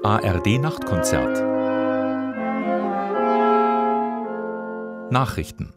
ARD-Nachtkonzert. Nachrichten.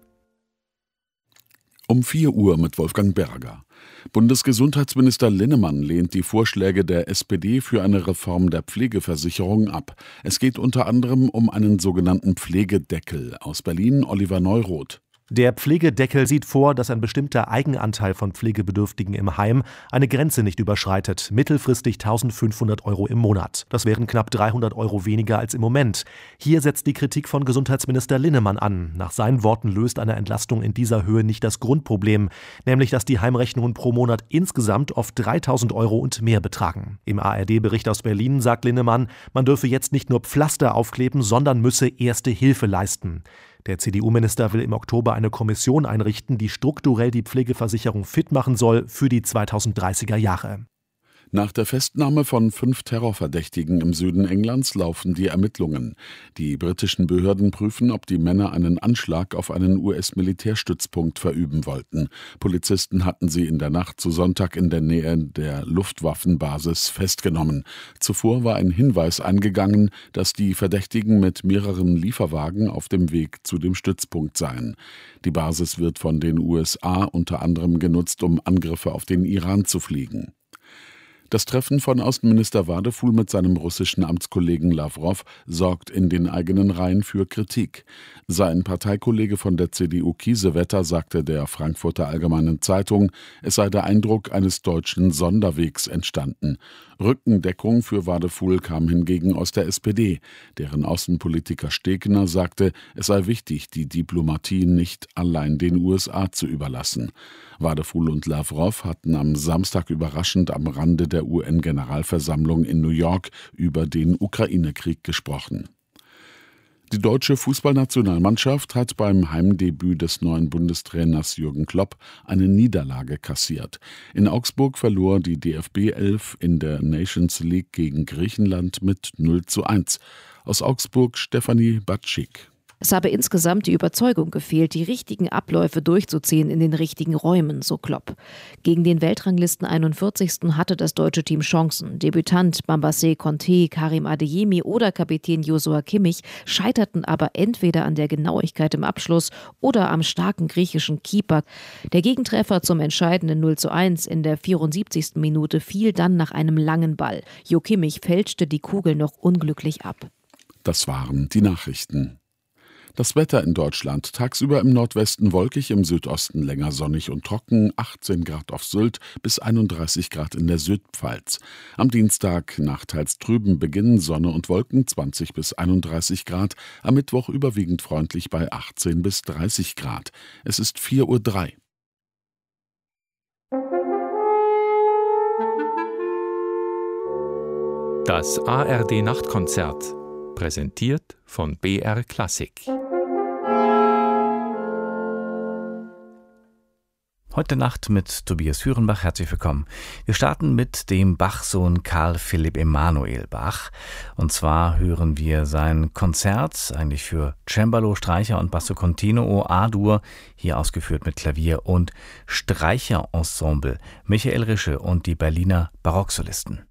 Um 4 Uhr mit Wolfgang Berger. Bundesgesundheitsminister Linnemann lehnt die Vorschläge der SPD für eine Reform der Pflegeversicherung ab. Es geht unter anderem um einen sogenannten Pflegedeckel. Aus Berlin Oliver Neuroth. Der Pflegedeckel sieht vor, dass ein bestimmter Eigenanteil von Pflegebedürftigen im Heim eine Grenze nicht überschreitet, mittelfristig 1.500 € im Monat. Das wären knapp 300 € weniger als im Moment. Hier setzt die Kritik von Gesundheitsminister Linnemann an. Nach seinen Worten löst eine Entlastung in dieser Höhe nicht das Grundproblem, nämlich dass die Heimrechnungen pro Monat insgesamt oft 3.000 € und mehr betragen. Im ARD-Bericht aus Berlin sagt Linnemann, man dürfe jetzt nicht nur Pflaster aufkleben, sondern müsse erste Hilfe leisten. Der CDU-Minister will im Oktober eine Kommission einrichten, die strukturell die Pflegeversicherung fit machen soll für die 2030er Jahre. Nach der Festnahme von 5 Terrorverdächtigen im Süden Englands laufen die Ermittlungen. Die britischen Behörden prüfen, ob die Männer einen Anschlag auf einen US-Militärstützpunkt verüben wollten. Polizisten hatten sie in der Nacht zu Sonntag in der Nähe der Luftwaffenbasis festgenommen. Zuvor war ein Hinweis eingegangen, dass die Verdächtigen mit mehreren Lieferwagen auf dem Weg zu dem Stützpunkt seien. Die Basis wird von den USA unter anderem genutzt, um Angriffe auf den Iran zu fliegen. Das Treffen von Außenminister Wadefuhl mit seinem russischen Amtskollegen Lawrow sorgt in den eigenen Reihen für Kritik. Sein Parteikollege von der CDU Kiesewetter sagte der Frankfurter Allgemeinen Zeitung, es sei der Eindruck eines deutschen Sonderwegs entstanden. Rückendeckung für Wadefuhl kam hingegen aus der SPD. Deren Außenpolitiker Stegner sagte, es sei wichtig, die Diplomatie nicht allein den USA zu überlassen. Wadefuhl und Lawrow hatten am Samstag überraschend am Rande der UN-Generalversammlung in New York über den Ukraine-Krieg gesprochen. Die deutsche Fußballnationalmannschaft hat beim Heimdebüt des neuen Bundestrainers Jürgen Klopp eine Niederlage kassiert. In Augsburg verlor die DFB 11 in der Nations League gegen Griechenland mit 0:1. Aus Augsburg Stefanie Batschik. Es habe insgesamt die Überzeugung gefehlt, die richtigen Abläufe durchzuziehen in den richtigen Räumen, so Klopp. Gegen den Weltranglisten 41. hatte das deutsche Team Chancen. Debütant Bambassé Conté, Karim Adeyemi oder Kapitän Joshua Kimmich scheiterten aber entweder an der Genauigkeit im Abschluss oder am starken griechischen Keeper. Der Gegentreffer zum entscheidenden 0:1 in der 74. Minute fiel dann nach einem langen Ball. Jo Kimmich fälschte die Kugel noch unglücklich ab. Das waren die Nachrichten. Das Wetter in Deutschland: tagsüber im Nordwesten wolkig, im Südosten länger sonnig und trocken, 18 Grad auf Sylt bis 31 Grad in der Südpfalz. Am Dienstag nach teils trüben Beginn Sonne und Wolken, 20 bis 31 Grad. Am Mittwoch überwiegend freundlich bei 18 bis 30 Grad. Es ist 4:03 Uhr. Das ARD-Nachtkonzert, präsentiert von BR Klassik. Heute Nacht mit Tobias Führenbach. Herzlich willkommen. Wir starten mit dem Bach-Sohn Karl Philipp Emanuel Bach. Und zwar hören wir sein Konzert, eigentlich für Cembalo, Streicher und Basso Continuo A-Dur, hier ausgeführt mit Klavier und Streicherensemble, Michael Rische und die Berliner Barocksolisten.